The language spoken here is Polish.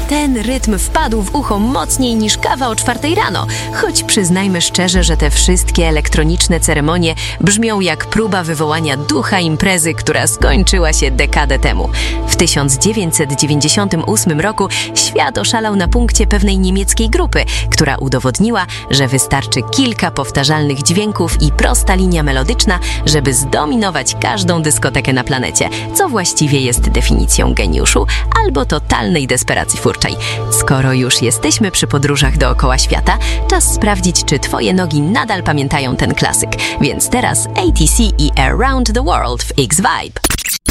Ten rytm wpadł w ucho mocniej niż kawa o 4 rano, choć przyznajmy szczerze, że te wszystkie elektroniczne ceremonie brzmią jak próba wywołania ducha imprezy, która skończyła się dekadę temu. W 1998 roku świat oszalał na punkcie pewnej niemieckiej grupy, która udowodniła, że wystarczy kilka powtarzalnych dźwięków i prosta linia melodyczna, żeby zdominować każdą dyskotekę na planecie, co właściwie jest definicją geniuszu albo totalnej desperacji furczej. Skoro już jesteśmy przy podróżach dookoła świata, czas sprawdzić, czy twoje nogi nadal pamiętają ten klasyk. Więc teraz ATC i Around the World w X-Vibe.